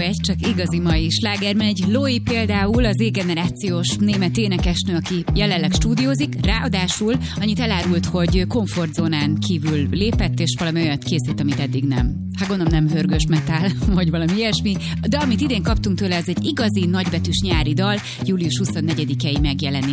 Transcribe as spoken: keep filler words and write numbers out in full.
egy csak igazi mai slágermegy. Loi például az Z-generációs német énekesnő, aki jelenleg stúdiózik, ráadásul annyit elárult, hogy komfortzónán kívül lépett, és valami olyat készít, amit eddig nem. Hát gondolom nem hörgős metál, vagy valami ilyesmi, de amit idén kaptunk tőle, ez egy igazi nagybetűs nyári dal, július huszonnegyedikei megjelenés.